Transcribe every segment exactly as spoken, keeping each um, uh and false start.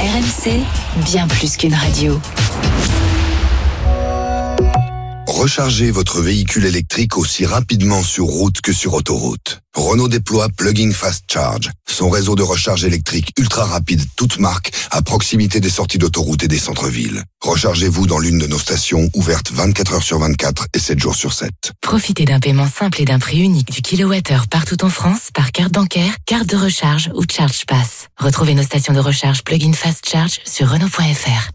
R M C, bien plus qu'une radio. Rechargez votre véhicule électrique aussi rapidement sur route que sur autoroute. Renault déploie Plug-in Fast Charge, son réseau de recharge électrique ultra rapide, toute marque, à proximité des sorties d'autoroute et des centres-villes. Rechargez-vous dans l'une de nos stations, ouvertes vingt-quatre heures sur vingt-quatre et sept jours sur sept. Profitez d'un paiement simple et d'un prix unique du kilowattheure partout en France par carte bancaire, carte de recharge ou Charge Pass. Retrouvez nos stations de recharge Plug-in Fast Charge sur Renault point F R.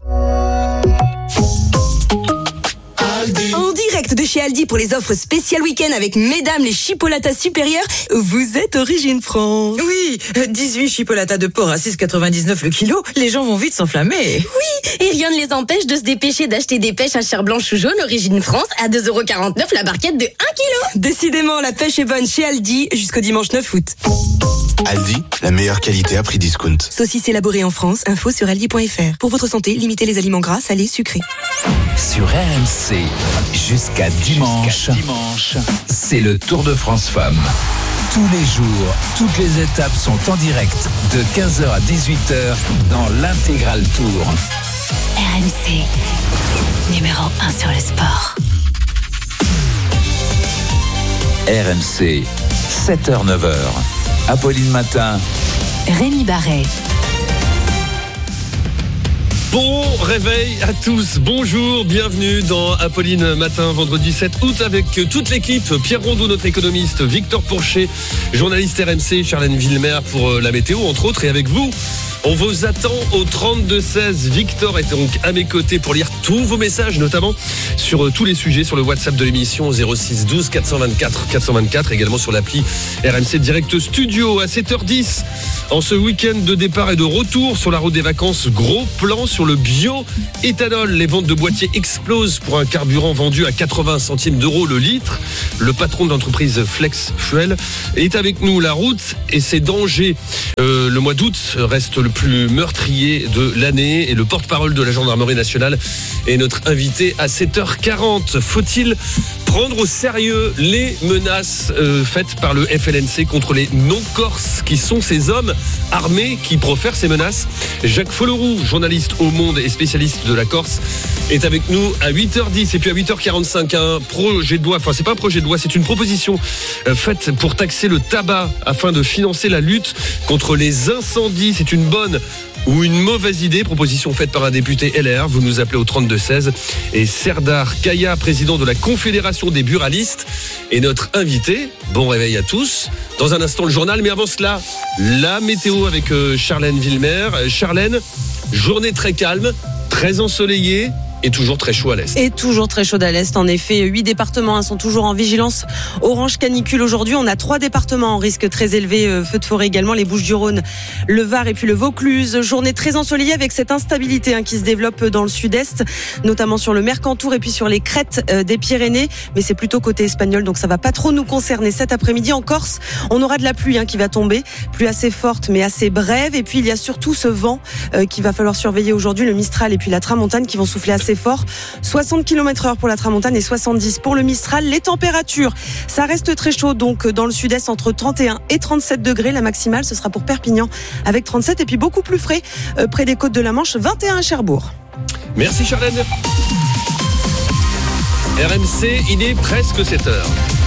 En direct de chez Aldi pour les offres spéciales week-end avec mesdames les chipolatas supérieures, vous êtes Origine France. Oui, dix-huit chipolatas de porc à six quatre-vingt-dix-neuf le kilo, les gens vont vite s'enflammer. Oui, et rien ne les empêche de se dépêcher d'acheter des pêches à chair blanche ou jaune Origine France à deux euros quarante-neuf la barquette de un kilo. Décidément, la pêche est bonne chez Aldi jusqu'au dimanche neuf août. Aldi, la meilleure qualité à prix discount. Saucisse élaborée en France, info sur aldi point F R. Pour votre santé, limitez les aliments gras, salés, sucrés. Sur R M C, jusqu'à dimanche, jusqu'à dimanche, c'est le Tour de France Femmes. Tous les jours, toutes les étapes sont en direct de quinze heures à dix-huit heures dans l'intégral Tour. R M C, numéro un sur le sport. R M C, sept heures neuf heures. Apolline Matin, Rémi Barret. Bon réveil à tous, bonjour, bienvenue dans Apolline Matin, vendredi sept août avec toute l'équipe, Pierre Rondeau, notre économiste, Victor Pourchet, journaliste R M C, Charlène Villemer pour la météo entre autres, et avec vous, on vous attend au trente-deux seize. Victor est donc à mes côtés pour lire tous vos messages, notamment sur tous les sujets, sur le WhatsApp de l'émission zéro six douze quatre cent vingt-quatre quatre cent vingt-quatre, également sur l'appli R M C Direct Studio à sept heures dix. En ce week-end de départ et de retour sur la route des vacances, gros plan sur le bio-éthanol. Les ventes de boîtiers explosent pour un carburant vendu à quatre-vingts centimes d'euros le litre. Le patron de l'entreprise Flex Fuel est avec nous. La route et ses dangers. Euh, le mois d'août reste le plus meurtrier de l'année et le porte-parole de la gendarmerie nationale est notre invité à sept heures quarante. Faut-il prendre au sérieux les menaces euh, faites par le F L N C contre les non-corses qui sont ces hommes armés qui profèrent ces menaces? Jacques Folleroux, journaliste au Monde et spécialiste de la Corse, est avec nous à huit heures dix. Et puis à huit heures quarante-cinq, un projet de loi, enfin c'est pas un projet de loi, c'est une proposition euh, faite pour taxer le tabac afin de financer la lutte contre les incendies. C'est une bonne ou une mauvaise idée? Proposition faite par un député L R. Vous nous appelez au trente-deux seize. Et Serdar Kaya, président de la Confédération des buralistes, est notre invité. Bon réveil à tous. Dans un instant, le journal. Mais avant cela, la météo avec euh, Charlène Villemer. Charlène, journée très calme, très ensoleillée. Et toujours très chaud à l'est. Et toujours très chaud à l'est. En effet, huit départements hein, sont toujours en vigilance orange canicule aujourd'hui. On a trois départements en risque très élevé. Euh, feu de forêt également, les Bouches-du-Rhône, le Var et puis le Vaucluse. Journée très ensoleillée avec cette instabilité hein, qui se développe dans le sud-est, notamment sur le Mercantour et puis sur les crêtes euh, des Pyrénées. Mais c'est plutôt côté espagnol, donc ça va pas trop nous concerner. Cet après-midi en Corse, on aura de la pluie hein, qui va tomber. Pluie assez forte mais assez brève. Et puis il y a surtout ce vent euh, qu'il va falloir surveiller aujourd'hui, le Mistral et puis la Tramontane qui vont souffler assez fort, soixante kilomètres heure pour la Tramontane et soixante-dix pour le Mistral. Les températures, ça reste très chaud donc dans le sud-est entre trente et un et trente-sept degrés. La maximale, ce sera pour Perpignan avec trente-sept et puis beaucoup plus frais euh, près des côtes de la Manche, vingt et un à Cherbourg. Merci Charlène. R M C, il est presque sept heures.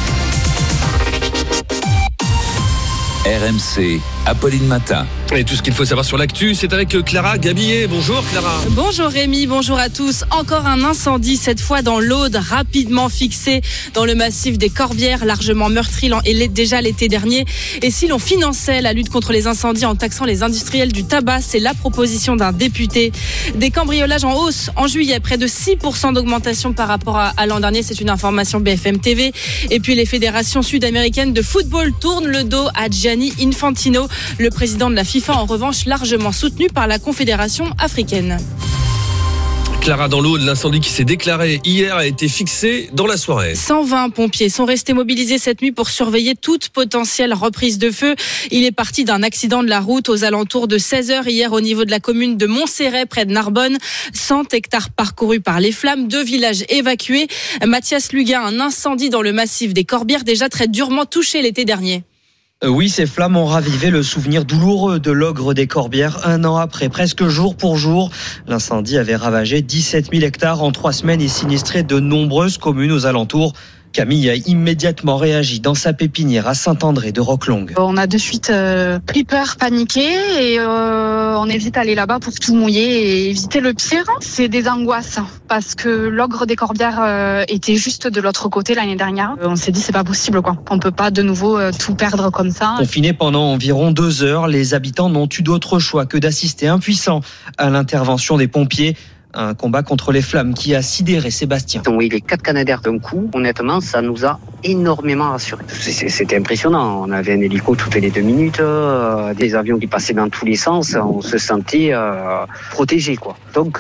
R M C, Apolline Matin. Et tout ce qu'il faut savoir sur l'actu, c'est avec Clara Gabillet. Bonjour Clara. Bonjour Rémi, bonjour à tous. Encore un incendie, cette fois dans l'Aude, rapidement fixé dans le massif des Corbières, largement meurtri et déjà l'été dernier. Et si l'on finançait la lutte contre les incendies en taxant les industriels du tabac, c'est la proposition d'un député. Des cambriolages en hausse en juillet, près de six pour cent d'augmentation par rapport à, à l'an dernier. C'est une information B F M T V. Et puis les fédérations sud-américaines de football tournent le dos à Gianni Infantino, le président de la FIFA, en revanche largement soutenu par la Confédération africaine. Clara, dans l'Aude, l'incendie qui s'est déclaré hier a été fixé dans la soirée. cent vingt pompiers sont restés mobilisés cette nuit pour surveiller toute potentielle reprise de feu. Il est parti d'un accident de la route aux alentours de seize heures hier au niveau de la commune de Montserrat, près de Narbonne. cent hectares parcourus par les flammes, deux villages évacués. Mathias Luguin, un incendie dans le massif des Corbières déjà très durement touché l'été dernier. Oui, ces flammes ont ravivé le souvenir douloureux de l'ogre des Corbières un an après, presque jour pour jour. L'incendie avait ravagé dix-sept mille hectares en trois semaines et sinistré de nombreuses communes aux alentours. Camille a immédiatement réagi dans sa pépinière à Saint-André de Roquelongue. On a de suite euh, pris peur, paniqué et euh, on est vite allé là-bas pour tout mouiller et éviter le pire. C'est des angoisses parce que l'ogre des Corbières euh, était juste de l'autre côté l'année dernière. On s'est dit c'est pas possible quoi. On peut pas de nouveau euh, tout perdre comme ça. Confinés pendant environ deux heures, les habitants n'ont eu d'autre choix que d'assister impuissants à l'intervention des pompiers. Un combat contre les flammes qui a sidéré Sébastien. Oui, les quatre Canadaires d'un coup, honnêtement, ça nous a énormément rassurés. C'était impressionnant. On avait un hélico toutes les deux minutes, euh, des avions qui passaient dans tous les sens. On se sentait euh, protégé, quoi. Donc,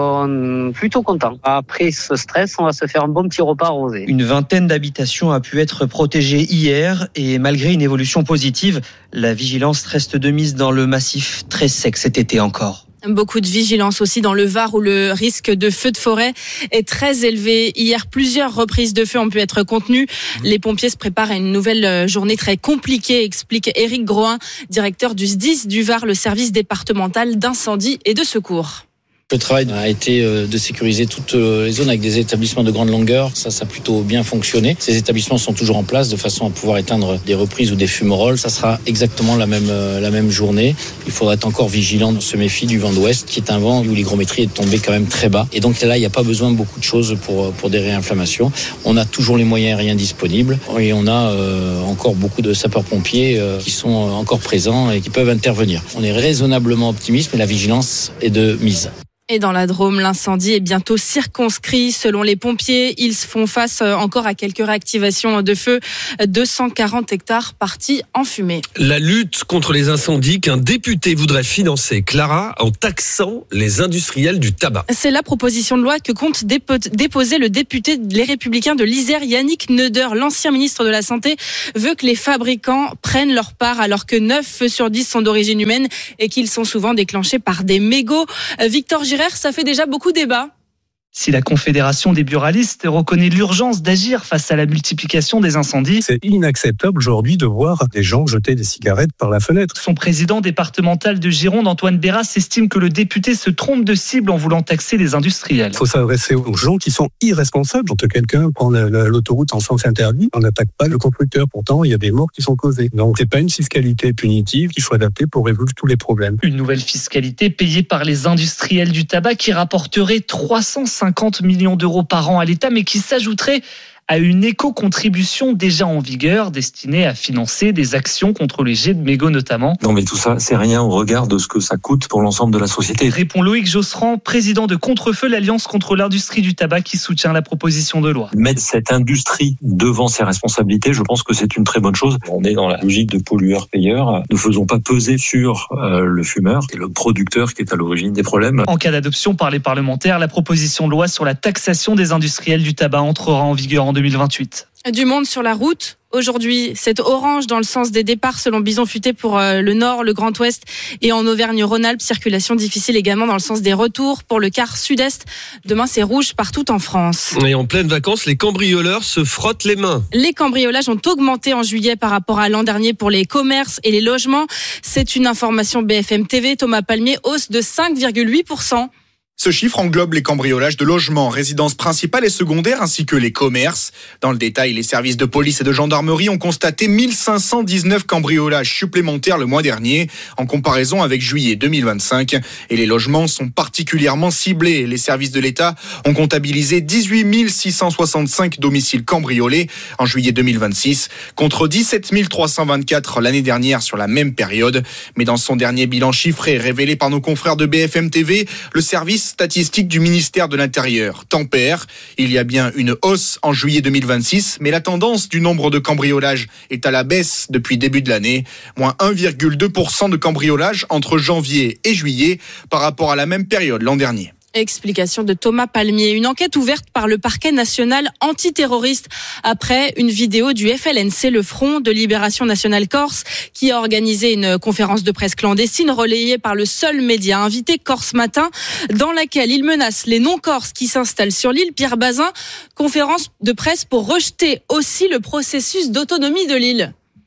euh, plutôt content. Après ce stress, on va se faire un bon petit repas arrosé. Une vingtaine d'habitations a pu être protégée hier et malgré une évolution positive, la vigilance reste de mise dans le massif très sec cet été encore. Beaucoup de vigilance aussi dans le Var où le risque de feu de forêt est très élevé. Hier, plusieurs reprises de feu ont pu être contenues. Les pompiers se préparent à une nouvelle journée très compliquée, explique Éric Groin, directeur du S D I S du Var, le service départemental d'incendie et de secours. Le travail a été de sécuriser toutes les zones avec des établissements de grande longueur. Ça, ça a plutôt bien fonctionné. Ces établissements sont toujours en place de façon à pouvoir éteindre des reprises ou des fumerolles. Ça sera exactement la même, la même journée. Il faudra être encore vigilant, se méfier du vent d'ouest, qui est un vent où l'hygrométrie est tombée quand même très bas. Et donc là, il n'y a pas besoin de beaucoup de choses pour, pour des réinflammations. On a toujours les moyens aériens disponibles et on a euh, encore beaucoup de sapeurs-pompiers euh, qui sont encore présents et qui peuvent intervenir. On est raisonnablement optimiste, mais la vigilance est de mise. Et dans la Drôme, l'incendie est bientôt circonscrit. Selon les pompiers, ils font face encore à quelques réactivations de feu. deux cent quarante hectares partis en fumée. La lutte contre les incendies qu'un député voudrait financer, Clara, en taxant les industriels du tabac. C'est la proposition de loi que compte déposer le député Les Républicains de l'Isère, Yannick Neuder. L'ancien ministre de la Santé veut que les fabricants prennent leur part alors que neuf feux sur dix sont d'origine humaine et qu'ils sont souvent déclenchés par des mégots. Victor Girard, ça fait déjà beaucoup débat. Si la Confédération des buralistes reconnaît l'urgence d'agir face à la multiplication des incendies, c'est inacceptable aujourd'hui de voir des gens jeter des cigarettes par la fenêtre. Son président départemental de Gironde, Antoine Berras, estime que le député se trompe de cible en voulant taxer les industriels. Il faut s'adresser aux gens qui sont irresponsables. Quand quelqu'un prend l'autoroute en sens interdit, on n'attaque pas le constructeur. Pourtant, il y a des morts qui sont causées. Donc, c'est pas une fiscalité punitive qu'il faut adapter pour résoudre tous les problèmes. Une nouvelle fiscalité payée par les industriels du tabac qui rapporterait trois cent cinquante millions d'euros par an à l'État, mais qui s'ajouterait à une éco-contribution déjà en vigueur destinée à financer des actions contre les jets de mégots notamment. Non mais tout ça, c'est rien au regard de ce que ça coûte pour l'ensemble de la société. Répond Loïc Josserand, président de Contrefeu, l'Alliance contre l'industrie du tabac qui soutient la proposition de loi. Mettre cette industrie devant ses responsabilités, je pense que c'est une très bonne chose. On est dans la logique de pollueur-payeur. Ne faisons pas peser sur euh, le fumeur et le producteur qui est à l'origine des problèmes. En cas d'adoption par les parlementaires, la proposition de loi sur la taxation des industriels du tabac entrera en vigueur en deux mille vingt-huit. Du monde sur la route. Aujourd'hui, c'est orange dans le sens des départs selon Bison Futé pour le Nord, le Grand Ouest et en Auvergne-Rhône-Alpes. Circulation difficile également dans le sens des retours pour le quart sud-est. Demain, c'est rouge partout en France. Et en pleine vacances, les cambrioleurs se frottent les mains. Les cambriolages ont augmenté en juillet par rapport à l'an dernier pour les commerces et les logements. C'est une information B F M T V. Thomas Palmier, hausse de cinq virgule huit pour cent. Ce chiffre englobe les cambriolages de logements, résidences principales et secondaires ainsi que les commerces. Dans le détail, les services de police et de gendarmerie ont constaté mille cinq cent dix-neuf cambriolages supplémentaires le mois dernier en comparaison avec juillet deux mille vingt-cinq. Et les logements sont particulièrement ciblés. Les services de l'État ont comptabilisé dix-huit mille six cent soixante-cinq domiciles cambriolés en juillet deux mille vingt-six contre dix-sept mille trois cent vingt-quatre l'année dernière sur la même période. Mais dans son dernier bilan chiffré révélé par nos confrères de B F M T V, le service statistique du ministère de l'Intérieur tempère. Il y a bien une hausse en juillet deux mille vingt-six, mais la tendance du nombre de cambriolages est à la baisse depuis début de l'année. Moins un virgule deux pour cent de cambriolages entre janvier et juillet par rapport à la même période l'an dernier. Explication de Thomas Palmier. Une enquête ouverte par le parquet national antiterroriste après une vidéo du F L N C, le Front de Libération Nationale Corse, qui a organisé une conférence de presse clandestine relayée par le seul média invité, Corse Matin, dans laquelle il menace les non-corses qui s'installent sur l'île. Pierre Bazin, conférence de presse pour rejeter aussi le processus d'autonomie de l'île.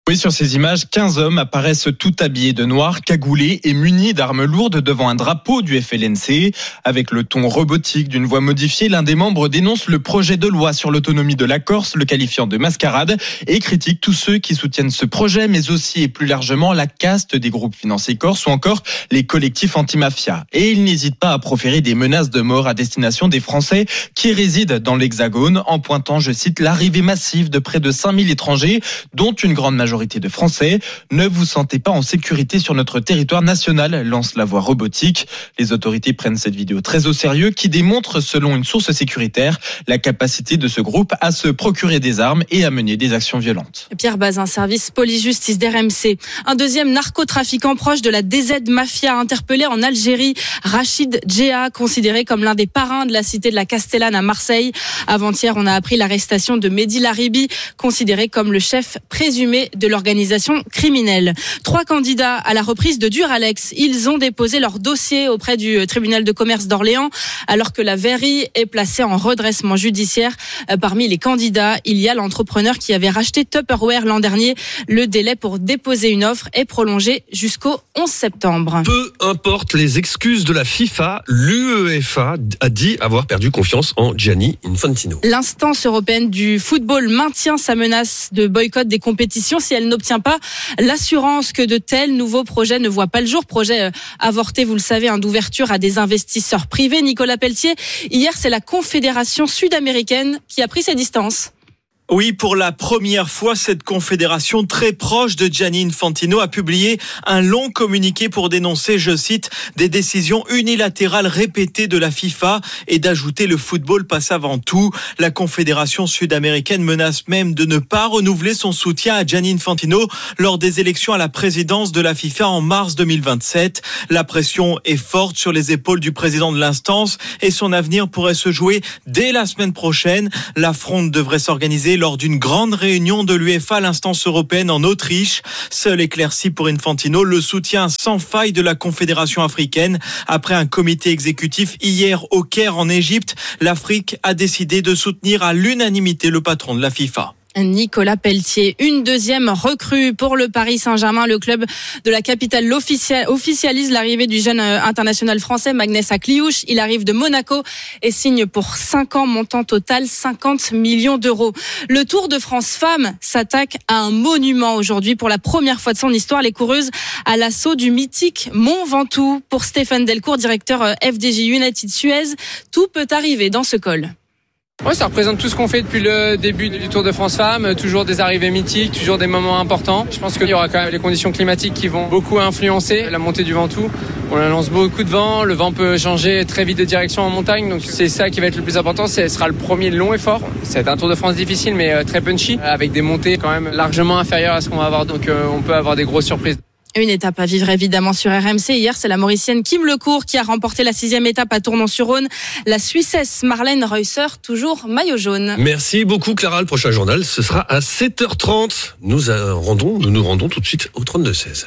Oui, sur ces images, quinze hommes apparaissent tout habillés de noir, cagoulés et munis d'armes lourdes devant un drapeau du F L N C. Avec le ton robotique d'une voix modifiée, l'un des membres dénonce le projet de loi sur l'autonomie de la Corse, le qualifiant de mascarade, et critique tous ceux qui soutiennent ce projet, mais aussi et plus largement la caste des groupes financiers corses ou encore les collectifs anti-mafia. Et il n'hésite pas à proférer des menaces de mort à destination des Français qui résident dans l'Hexagone, en pointant, je cite, l'arrivée massive de près de cinq mille étrangers, dont une grande majorité de Français. Ne vous sentez pas en sécurité sur notre territoire national, lance la voix robotique. Les autorités prennent cette vidéo très au sérieux qui démontre, selon une source sécuritaire, la capacité de ce groupe à se procurer des armes et à mener des actions violentes. Pierre Bazin, service police-justice d'R M C. Un deuxième narcotrafiquant proche de la D Z Mafia interpellé en Algérie, Rachid Djea, considéré comme l'un des parrains de la cité de la Castellane à Marseille. Avant-hier, on a appris l'arrestation de Mehdi Laribi, considéré comme le chef présumé de l'organisation criminelle. Trois candidats à la reprise de Duralex. Ils ont déposé leur dossier auprès du tribunal de commerce d'Orléans, alors que la verrie est placée en redressement judiciaire. Parmi les candidats, il y a l'entrepreneur qui avait racheté Tupperware l'an dernier. Le délai pour déposer une offre est prolongé jusqu'au onze septembre. Peu importe les excuses de la FIFA, l'UEFA a dit avoir perdu confiance en Gianni Infantino. L'instance européenne du football maintient sa menace de boycott des compétitions si elle n'obtient pas l'assurance que de tels nouveaux projets ne voient pas le jour. Projet avorté, vous le savez, hein, d'ouverture à des investisseurs privés. Nicolas Pelletier, hier, c'est la Confédération sud-américaine qui a pris ses distances. Oui, pour la première fois, cette confédération très proche de Gianni Infantino a publié un long communiqué pour dénoncer, je cite, des décisions unilatérales répétées de la FIFA et d'ajouter le football passe avant tout. La confédération sud-américaine menace même de ne pas renouveler son soutien à Gianni Infantino lors des élections à la présidence de la FIFA en mars deux mille vingt-sept. La pression est forte sur les épaules du président de l'instance et son avenir pourrait se jouer dès la semaine prochaine. La fronde devrait s'organiser lors d'une grande réunion de l'UEFA, l'instance européenne en Autriche. Seul éclairci pour Infantino, le soutien sans faille de la Confédération africaine. Après un comité exécutif hier au Caire en Égypte, l'Afrique a décidé de soutenir à l'unanimité le patron de la FIFA. Nicolas Pelletier, une deuxième recrue pour le Paris Saint-Germain. Le club de la capitale officialise l'arrivée du jeune international français Magnès Akliouche. Il arrive de Monaco et signe pour cinq ans, montant total cinquante millions d'euros. Le Tour de France Femmes s'attaque à un monument aujourd'hui. Pour la première fois de son histoire, les coureuses à l'assaut du mythique Mont Ventoux. Pour Stéphane Delcourt, directeur F D J United Suez, tout peut arriver dans ce col. Ouais, ça représente tout ce qu'on fait depuis le début du Tour de France Femmes, toujours des arrivées mythiques, toujours des moments importants. Je pense qu'il y aura quand même les conditions climatiques qui vont beaucoup influencer la montée du Ventoux. On lance beaucoup de vent, le vent peut changer très vite de direction en montagne, donc c'est ça qui va être le plus important, ce sera le premier long et fort. C'est un Tour de France difficile mais très punchy, avec des montées quand même largement inférieures à ce qu'on va avoir, donc on peut avoir des grosses surprises. Une étape à vivre évidemment sur R M C. Hier, c'est la Mauricienne Kim Lecourt qui a remporté la sixième étape à Tournon-sur-Rhône. La Suissesse Marlène Reusser, toujours maillot jaune. Merci beaucoup Clara. Le prochain journal, ce sera à sept heures trente. Nous euh, rendons, nous nous rendons tout de suite au trente-deux seize.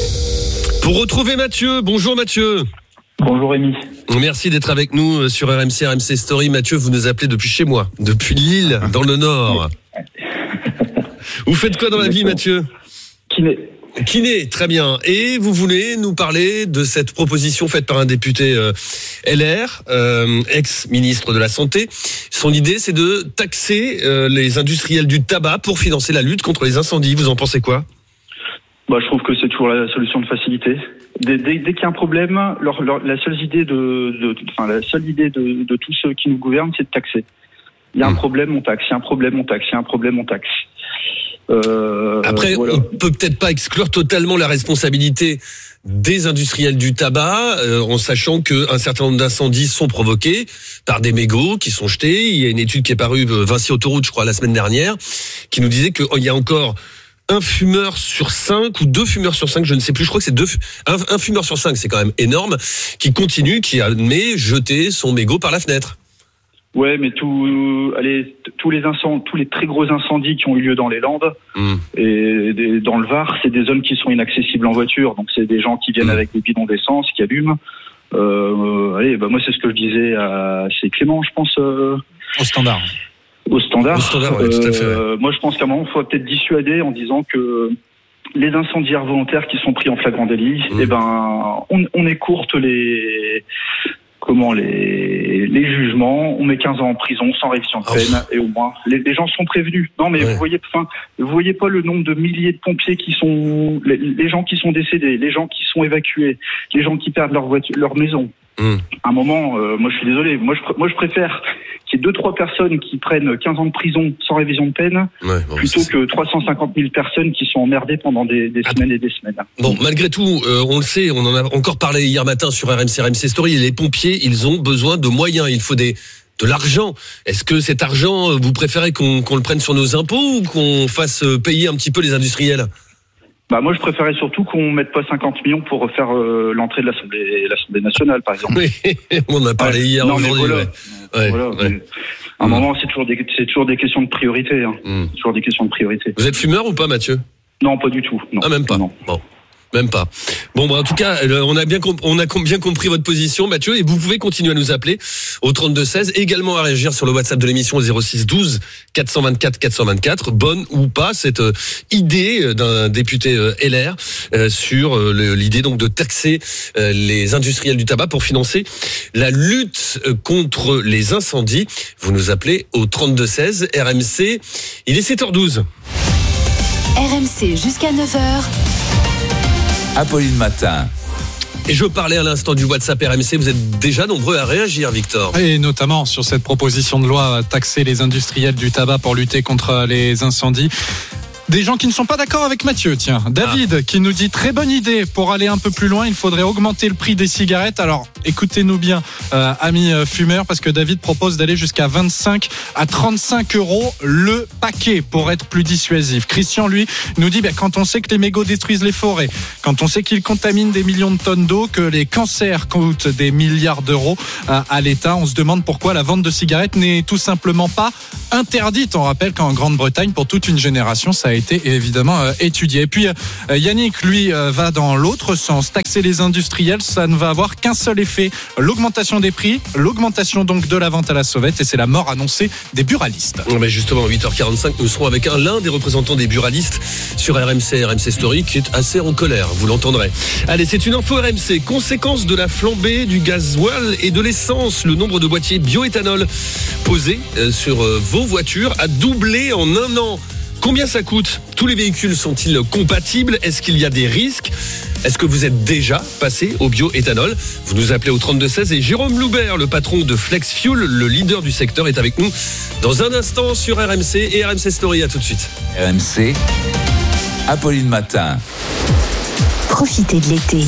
Pour retrouver Mathieu. Bonjour Mathieu. Bonjour Rémi. Merci d'être avec nous sur R M C, R M C Story. Mathieu, vous nous appelez depuis chez moi, depuis Lille, dans le Nord. Vous faites quoi dans la vie Mathieu ? Kiné. Kiné, très bien. Et vous voulez nous parler de cette proposition faite par un député euh, L R, euh, ex-ministre de la Santé. Son idée, c'est de taxer euh, les industriels du tabac pour financer la lutte contre les incendies. Vous en pensez quoi ? Bah, je trouve que c'est toujours la solution de facilité. Dès, dès, dès qu'il y a un problème, leur, leur, la seule idée de, de, enfin, la seule idée de, de tous ceux qui nous gouvernent, c'est de taxer. Il y a un problème, on taxe. Il y a un problème, on taxe. Il y a un problème, on taxe. Euh, Après, voilà. on peut peut-être pas exclure totalement la responsabilité des industriels du tabac, euh, en sachant qu'un certain nombre d'incendies sont provoqués par des mégots qui sont jetés. Il y a une étude qui est parue, Vinci Autoroute, je crois, la semaine dernière, qui nous disait qu'il y a encore un fumeur sur cinq ou deux fumeurs sur cinq, je ne sais plus, je crois que c'est deux, un, un fumeur sur cinq, c'est quand même énorme, qui continue, qui admet jeter son mégot par la fenêtre. Ouais, mais tout, allez, tous les incendies, tous les très gros incendies qui ont eu lieu dans les Landes mmh. et des, dans le Var, c'est des zones qui sont inaccessibles en voiture. Donc c'est des gens qui viennent mmh. avec des bidons d'essence, qui allument. Euh, allez, bah moi c'est ce que je disais à c'est Clément, je pense. Euh, Au standard. Au standard. Au standard, oui, tout à fait. Euh, moi, je pense qu'à un moment, il faut peut-être dissuader en disant que les incendiaires volontaires qui sont pris en flagrant délit, mmh. eh ben, on, on écourte les, comment, les, les jugements, on met quinze ans en prison sans révision de peine, oh. et au moins, les, les gens sont prévenus. Non, mais ouais. vous voyez, enfin, vous voyez pas le nombre de milliers de pompiers qui sont, les, les gens qui sont décédés, les gens qui sont évacués, les gens qui perdent leur voiture, leur maison. Mmh. À un moment, euh, moi, je suis désolé, moi, je, moi, je préfère qu'il y ait deux, trois personnes qui prennent quinze ans de prison sans révision de peine, ouais, bon, plutôt que trois cent cinquante mille personnes qui sont emmerdées pendant des, des semaines et des semaines. Bon, malgré tout, euh, on le sait, on en a encore parlé hier matin sur R M C, R M C Story, les pompiers, ils ont besoin de moyens, il faut des, de l'argent. Est-ce que cet argent, vous préférez qu'on, qu'on le prenne sur nos impôts ou qu'on fasse payer un petit peu les industriels ? Bah moi je préférais surtout qu'on mette pas cinquante millions pour refaire euh, l'entrée de l'Assemblée, l'Assemblée nationale par exemple. Oui, on en a parlé ouais. hier non, aujourd'hui. Voilà, ouais. voilà, ouais. À un mmh. moment c'est toujours des c'est toujours des questions de priorité. Hein. Mmh. C'est toujours des questions de priorité. Vous êtes fumeur ou pas, Mathieu ? Non, pas du tout. Non. Ah même pas. Non. Bon. Même pas. Bon, bah, en tout cas, on a bien, comp- on a bien compris votre position, Mathieu, et vous pouvez continuer à nous appeler au trente-deux seize, également à réagir sur le WhatsApp de l'émission au zéro six douze quatre cent vingt-quatre quatre cent vingt-quatre. Bonne ou pas cette euh, idée d'un député euh, L R euh, sur euh, le, l'idée donc de taxer euh, les industriels du tabac pour financer la lutte euh, contre les incendies. Vous nous appelez au trente-deux seize, R M C. Il est sept heures douze. R M C jusqu'à neuf heures. Apolline Matin. Et je parlais à l'instant du WhatsApp R M C, vous êtes déjà nombreux à réagir, Victor. Et notamment sur cette proposition de loi, taxer les industriels du tabac pour lutter contre les incendies. Des gens qui ne sont pas d'accord avec Mathieu, tiens. David ah. qui nous dit très bonne idée, pour aller un peu plus loin, il faudrait augmenter le prix des cigarettes. Alors écoutez-nous bien, euh, amis euh, fumeurs, parce que David propose d'aller jusqu'à vingt-cinq à trente-cinq euros le paquet pour être plus dissuasif. Christian, lui, nous dit bah, quand on sait que les mégots détruisent les forêts, quand on sait qu'ils contaminent des millions de tonnes d'eau, que les cancers coûtent des milliards d'euros euh, à l'État, on se demande pourquoi la vente de cigarettes n'est tout simplement pas interdite. On rappelle qu'en Grande-Bretagne, pour toute une génération, ça a été évidemment euh, étudié. Et puis euh, Yannick, lui, euh, va dans l'autre sens. Taxer les industriels, ça ne va avoir qu'un seul effet, l'augmentation des prix, l'augmentation donc de la vente à la sauvette, et c'est la mort annoncée des buralistes. Mais justement, à huit heures quarante-cinq, nous serons avec un l'un des représentants des buralistes sur R M C, R M C Story, qui est assez en colère, vous l'entendrez. Allez, c'est une info R M C. Conséquence de la flambée du gasoil et de l'essence, le nombre de boîtiers bioéthanol posés euh, sur euh, vos voitures a doublé en un an. Combien ça coûte ? Tous les véhicules sont-ils compatibles ? Est-ce qu'il y a des risques ? Est-ce que vous êtes déjà passé au bioéthanol ? Vous nous appelez au trente-deux seize et Jérôme Loubert, le patron de Flex Fuel, le leader du secteur, est avec nous dans un instant sur R M C et R M C Story. À tout de suite. R M C, Apolline Matin. Profitez de l'été